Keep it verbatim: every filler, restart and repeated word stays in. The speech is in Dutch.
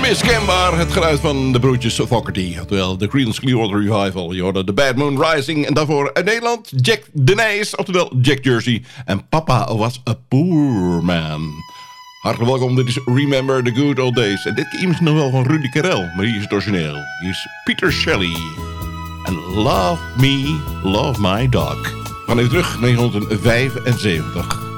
Onmiskenbaar het geluid van de broertjes Fogerty. Oftewel de Creedence Clearwater Revival. Je hoorde The Bad Moon Rising. En daarvoor uit Nederland Jack Denijs. Oftewel Jack Jersey. En Papa was a poor man. Hartelijk welkom. Dit is Remember the Good Old Days. En dit keer is nog wel van Rudy Karel. Maar hier is het origineel. Hier is Peter Shelley. En Love Me, Love My Dog. We gaan even terug, negentien vijfenzeventig.